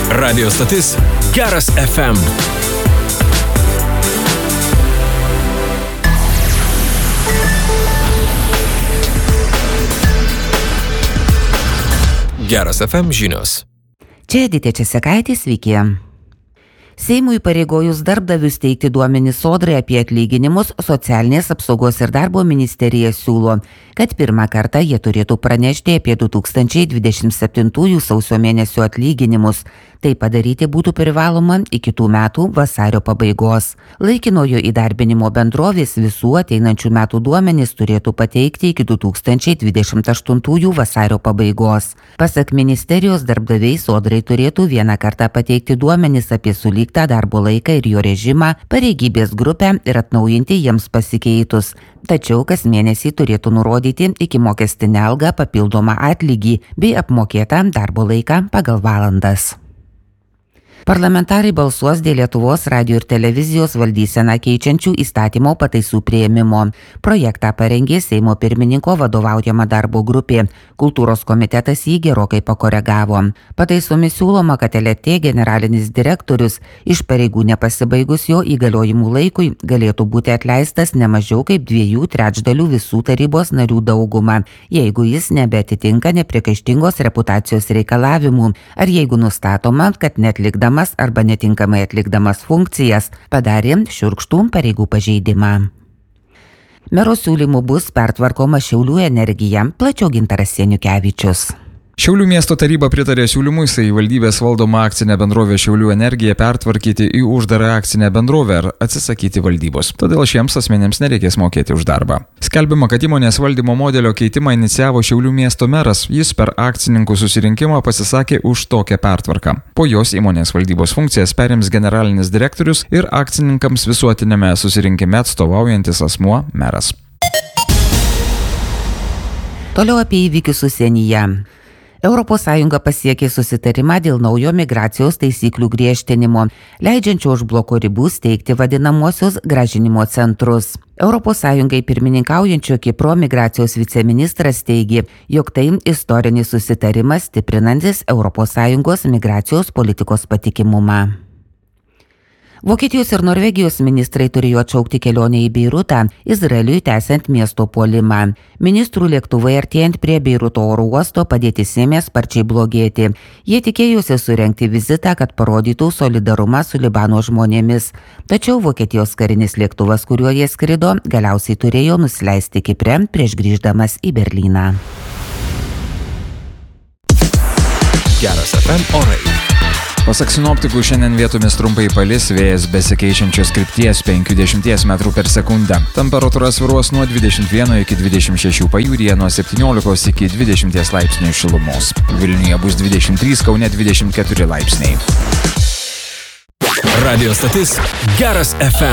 Radio stotis Geras FM. Geras FM žinios. Čia Edita Česekaitė, sveiki. Seimui pareigojus darbdavius teikti duomenis Sodrai apie atlyginimus, Socialinės apsaugos ir darbo ministerija siūlo, kad pirmą kartą jie turėtų pranešti apie 2027 sausio mėnesio atlyginimus. Tai padaryti būtų privaloma iki kitų metų vasario pabaigos. Laikinojo įdarbinimo bendrovės visų ateinančių metų duomenis turėtų pateikti iki 2028 vasario pabaigos. Pasak ministerijos, darbdaviai Sodrai turėtų vieną kartą pateikti duomenis apie sulyktą darbo laiką ir jo režimą, pareigybės grupę ir atnaujinti jiems pasikeitus. Tačiau kas mėnesį turėtų nurodyti ikimokestinę algą, papildomą atlygį bei apmokėtą darbo laiką pagal valandas. Parlamentarai balsuos dėl Lietuvos radijo ir televizijos valdyseną keičiančių įstatymo pataisų priėmimo. Projektą parengė Seimo pirmininko vadovaujama darbo grupė. Kultūros komitetas jį gerokai pakoregavo. Pataisomis siūloma, kad LRT generalinis direktorius iš pareigų nepasibaigus jo įgaliojimų laikui galėtų būti atleistas ne mažiau kaip 2/3 visų tarybos narių daugumą, jeigu jis nebeatitinka nepriekaištingos reputacijos reikalavimų, ar jeigu nustatoma, kad neatlikdamas arba netinkamai atlikdamas funkcijas padarė šiurkštų pareigų pažeidimą. Mero siūlymų bus pertvarkoma Šiaulių energija, plačiau Gintaras Seniukevičius. Šiaulių miesto taryba pritarė siūlymui savivaldybės valdomą akcinę bendrovę Šiaulių energiją pertvarkyti į uždarą akcinę bendrovę ar atsisakyti valdybos. Todėl šiems asmenėms nereikės mokėti už darbą. Skelbiama, kad įmonės valdymo modelio keitimą inicijavo Šiaulių miesto meras. Jis per akcininkų susirinkimą pasisakė už tokią pertvarką. Po jos įmonės valdybos funkcijas perims generalinis direktorius ir akcininkams visuotinėme susirinkime atstovaujantis asmuo meras. Toliau apie įvykius užsienyje. ES pasiekė susitarimą dėl naujo migracijos taisyklių griežtinimo, leidžiančio už bloko ribų steigti vadinamosius grąžinimo centrus. ES pirmininkaujančio Kipro migracijos viceministras teigė, jog tai istorinis susitarimas stiprinantis ES migracijos politikos patikimumą. Vokietijos ir Norvegijos ministrai turėjo atšaukti kelionę į Beirutą, Izraeliui tęsiant miesto puolimą. Ministrų lėktuvai artėjant prie Beiruto oro uosto padėtis ėmė sparčiai blogėti. Jie tikėjosi surengti vizitą, kad parodytų solidarumą su Libano žmonėmis. Tačiau Vokietijos karinis lėktuvas, kuriuo jie skrido, galiausiai turėjo nusileisti Kipre prieš grįždamas į Berlyną. Geras FM orai. Pasak sinoptikų, šiandien vietomis trumpai palis, vėjas besikeičiančios krypties 5–10 metrų per sekundę. Temperatūra svyruos nuo 21 iki 26 pajūryje, nuo 17 iki 20 laipsnių šilumos. Vilniuje bus 23, Kaune 24 laipsniai. Radio stotis Geras FM.